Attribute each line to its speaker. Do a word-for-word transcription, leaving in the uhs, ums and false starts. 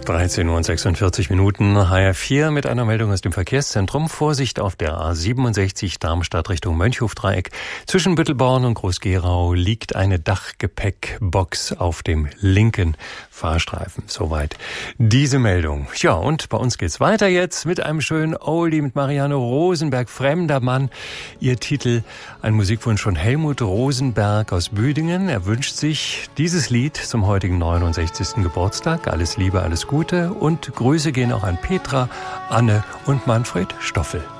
Speaker 1: dreizehn Uhr und sechsundvierzig Minuten, H F vier mit einer Meldung aus dem Verkehrszentrum. Vorsicht auf der A siebenundsechzig Darmstadt Richtung Mönchhofdreieck. Zwischen Büttelborn und Groß-Gerau liegt eine Dachgepäckbox auf dem linken Fahrstreifen. Soweit diese Meldung. Ja, und bei uns geht's weiter jetzt mit einem schönen Oldie mit Marianne Rosenberg, Fremder Mann. Ihr Titel, ein Musikwunsch von Helmut Rosenberg aus Büdingen. Er wünscht sich dieses Lied zum heutigen neunundsechzigsten Geburtstag. Alles Liebe, alles Gute und Grüße gehen auch an Petra, Anne und Manfred Stoffel.